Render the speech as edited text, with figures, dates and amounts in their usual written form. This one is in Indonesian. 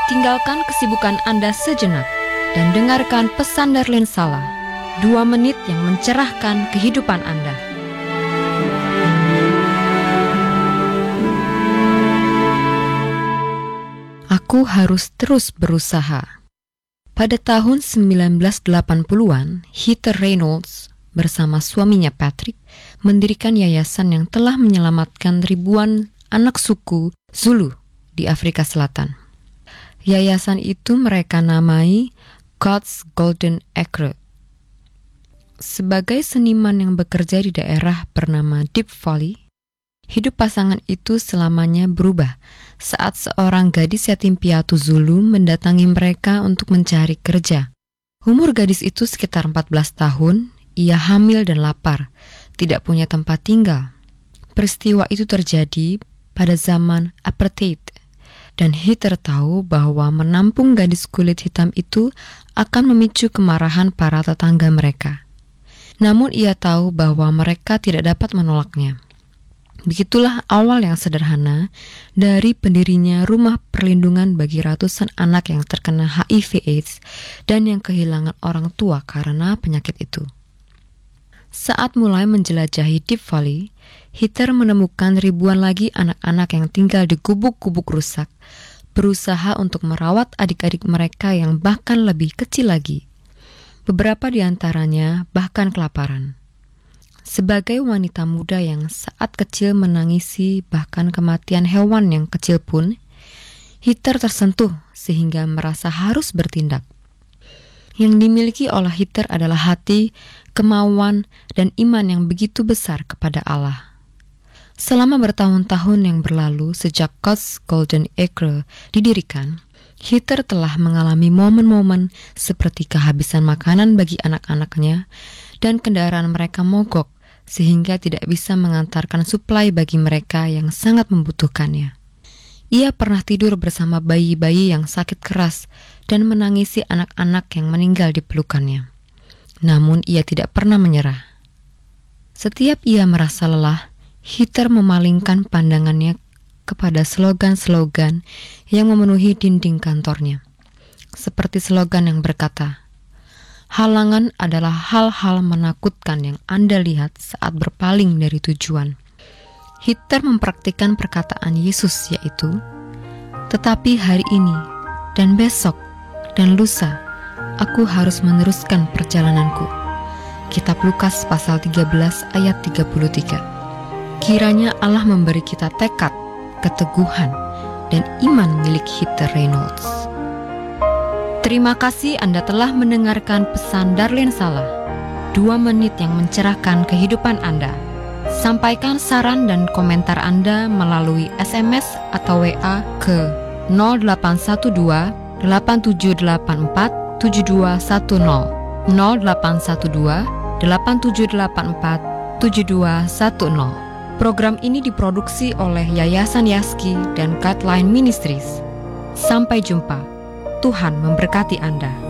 Tinggalkan kesibukan Anda sejenak dan dengarkan pesan Darlene Sala, 2 menit yang mencerahkan kehidupan Anda. Aku harus terus berusaha. Pada tahun 1980-an, Heather Reynolds bersama suaminya Patrick mendirikan yayasan yang telah menyelamatkan ribuan anak suku Zulu di Afrika Selatan. Yayasan itu mereka namai God's Golden Acre. Sebagai seniman yang bekerja di daerah bernama Deep Valley, hidup pasangan itu selamanya berubah saat seorang gadis yatim piatu Zulu mendatangi mereka untuk mencari kerja. Umur gadis itu sekitar 14 tahun, ia hamil dan lapar, tidak punya tempat tinggal. Peristiwa itu terjadi pada zaman apartheid, dan Heather tahu bahwa menampung gadis kulit hitam itu akan memicu kemarahan para tetangga mereka. Namun ia tahu bahwa mereka tidak dapat menolaknya. Begitulah awal yang sederhana dari pendirinya rumah perlindungan bagi ratusan anak yang terkena HIV/AIDS dan yang kehilangan orang tua karena penyakit itu. Saat mulai menjelajahi Deep Valley, Heather menemukan ribuan lagi anak-anak yang tinggal di gubuk-gubuk rusak, berusaha untuk merawat adik-adik mereka yang bahkan lebih kecil lagi. Beberapa di antaranya bahkan kelaparan. Sebagai wanita muda yang saat kecil menangisi bahkan kematian hewan yang kecil pun, Heather tersentuh sehingga merasa harus bertindak. Yang dimiliki oleh Heather adalah hati, kemauan, dan iman yang begitu besar kepada Allah. Selama bertahun-tahun yang berlalu sejak God's Golden Acre didirikan, Heather telah mengalami momen-momen seperti kehabisan makanan bagi anak-anaknya dan kendaraan mereka mogok sehingga tidak bisa mengantarkan suplai bagi mereka yang sangat membutuhkannya. Ia pernah tidur bersama bayi-bayi yang sakit keras dan menangisi anak-anak yang meninggal di pelukannya. Namun ia tidak pernah menyerah. Setiap ia merasa lelah, Heather memalingkan pandangannya kepada slogan-slogan yang memenuhi dinding kantornya. Seperti slogan yang berkata, "Halangan adalah hal-hal menakutkan yang Anda lihat saat berpaling dari tujuan." Heather mempraktikkan perkataan Yesus yaitu, "Tetapi hari ini dan besok dan lusa, aku harus meneruskan perjalananku." Kitab Lukas pasal 13 ayat 33. Kiranya Allah memberi kita tekad, keteguhan, dan iman milik Heather Reynolds. Terima kasih Anda telah mendengarkan pesan Darlene Sala, 2 menit yang mencerahkan kehidupan Anda. Sampaikan saran dan komentar Anda melalui SMS atau WA ke 0812 8784 7210 0812 8784 7210. Program ini diproduksi oleh Yayasan Yaski dan Guideline Ministries. Sampai jumpa. Tuhan memberkati Anda.